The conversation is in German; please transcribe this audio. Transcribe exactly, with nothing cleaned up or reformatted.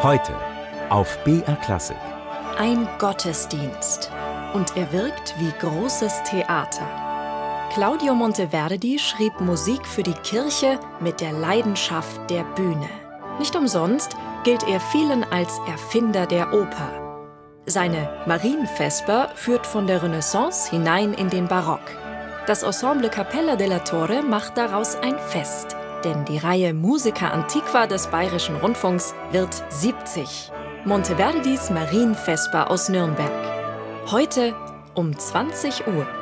Heute auf B R Klassik. Ein Gottesdienst. Und er wirkt wie großes Theater. Claudio Monteverdi schrieb Musik für die Kirche mit der Leidenschaft der Bühne. Nicht umsonst gilt er vielen als Erfinder der Oper. Seine Marienvesper führt von der Renaissance hinein in den Barock. Das Ensemble Cappella della Torre macht daraus ein Fest, denn die Reihe Musica Antiqua des Bayerischen Rundfunks wird siebzig. Monteverdis Marienvesper aus Nürnberg. Heute um zwanzig Uhr.